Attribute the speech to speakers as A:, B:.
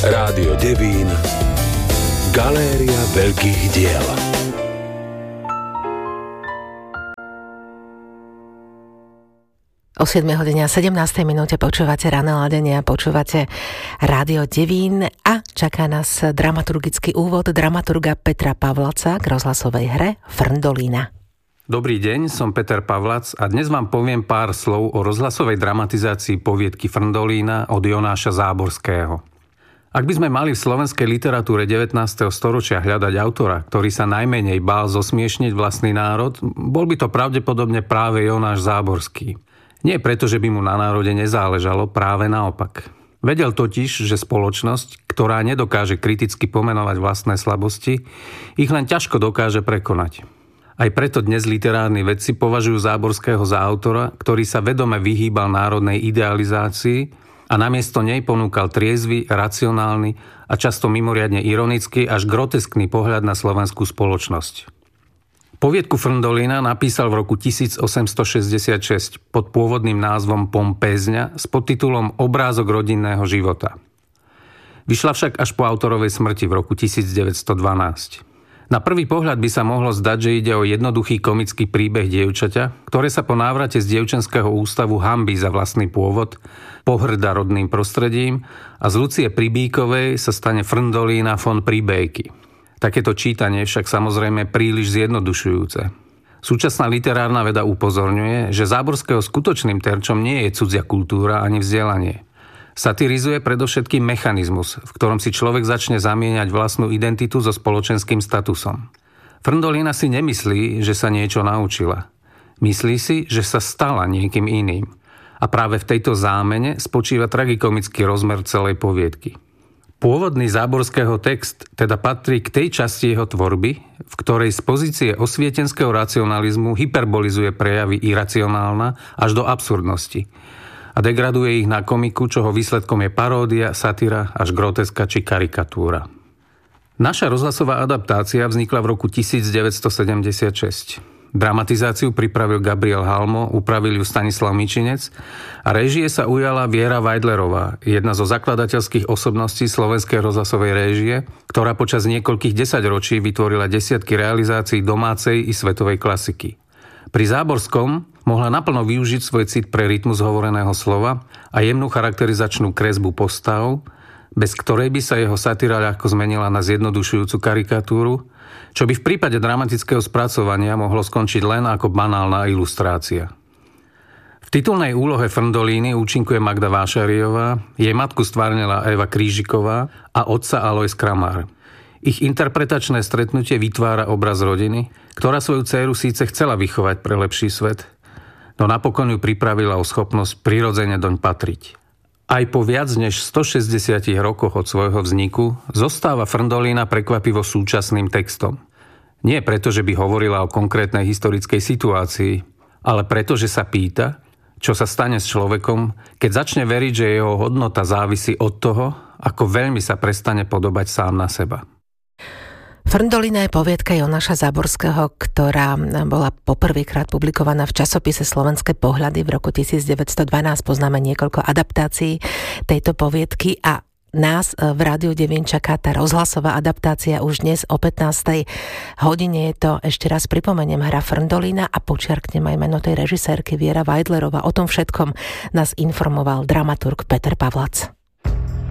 A: Rádio Devín, Galéria veľkých diel.
B: O 7:17 počúvate Ranné ladenie, počúvate Rádio Devín a čaká nás dramaturgický úvod dramaturga Petra Pavlaca k rozhlasovej hre Frndolína.
C: Dobrý deň, som Peter Pavlac a dnes vám poviem pár slov o rozhlasovej dramatizácii poviedky Frndolína od Jonáša Záborského. Ak by sme mali v slovenskej literatúre 19. storočia hľadať autora, ktorý sa najmenej bál zosmiešniť vlastný národ, bol by to pravdepodobne práve Jonáš Záborský. Nie preto, že by mu na národe nezáležalo, práve naopak. Vedel totiž, že spoločnosť, ktorá nedokáže kriticky pomenovať vlastné slabosti, ich len ťažko dokáže prekonať. Aj preto dnes literárni vedci považujú Záborského za autora, ktorý sa vedome vyhýbal národnej idealizácii a namiesto nej ponúkal triezvy, racionálny a často mimoriadne ironický až groteskný pohľad na slovenskú spoločnosť. Poviedku Frndolína napísal v roku 1866 pod pôvodným názvom Pompézňa s podtitulom Obrázok rodinného života. Vyšla však až po autorovej smrti v roku 1912. Na prvý pohľad by sa mohlo zdať, že ide o jednoduchý komický príbeh dievčaťa, ktoré sa po návrate z dievčenského ústavu hanbí za vlastný pôvod, pohŕda rodným prostredím a z Lucie Pribíkovej sa stane Frndolína von Pribejky. Takéto čítanie však samozrejme príliš zjednodušujúce. Súčasná literárna veda upozorňuje, že Záborského skutočným terčom nie je cudzia kultúra ani vzdelanie. Satirizuje predovšetkým mechanizmus, v ktorom si človek začne zamieňať vlastnú identitu so spoločenským statusom. Frndolína si nemyslí, že sa niečo naučila. Myslí si, že sa stala niekým iným. A práve v tejto zámene spočíva tragikomický rozmer celej poviedky. Pôvodný Záborského text teda patrí k tej časti jeho tvorby, v ktorej z pozície osvietenského racionalizmu hyperbolizuje prejavy iracionálna až do absurdnosti a degraduje ich na komiku, čoho výsledkom je paródia, satyra až groteska či karikatúra. Naša rozhlasová adaptácia vznikla v roku 1976. Dramatizáciu pripravil Gabriel Halmo, upravil ju Stanislav Mičinec a réžie sa ujala Viera Vajdlerová, jedna zo zakladateľských osobností slovenskej rozhlasovej réžie, ktorá počas niekoľkých desaťročí vytvorila desiatky realizácií domácej i svetovej klasiky. Pri Záborskom mohla naplno využiť svoj cit pre rytmus hovoreného slova a jemnú charakterizačnú kresbu postav, bez ktorej by sa jeho satyra ľahko zmenila na zjednodušujúcu karikatúru, čo by v prípade dramatického spracovania mohlo skončiť len ako banálna ilustrácia. V titulnej úlohe Frndolíny účinkuje Magda Vášariová, jej matku stvárnila Eva Krížiková a otca Alojz Kramár. Ich interpretačné stretnutie vytvára obraz rodiny, ktorá svoju dcéru síce chcela vychovať pre lepší svet, no napokon ju pripravila o schopnosť prirodzene doň patriť. Aj po viac než 160 rokoch od svojho vzniku zostáva Frndolína prekvapivo súčasným textom. Nie preto, že by hovorila o konkrétnej historickej situácii, ale preto, že sa pýta, čo sa stane s človekom, keď začne veriť, že jeho hodnota závisí od toho, ako veľmi sa prestane podobať sám na seba.
B: Frndolína je poviedka Jonáša Záborského, ktorá bola poprvýkrát publikovaná v časopise Slovenské pohľady v roku 1912. Poznáme niekoľko adaptácií tejto poviedky a nás v Rádiu Devín čaká tá rozhlasová adaptácia už dnes o 15. hodine. Je to, ešte raz pripomeniem, hra Frndolína a počiarknem aj meno tej režisérky Viera Vajdlerová. O tom všetkom nás informoval dramaturg Peter Pavlac.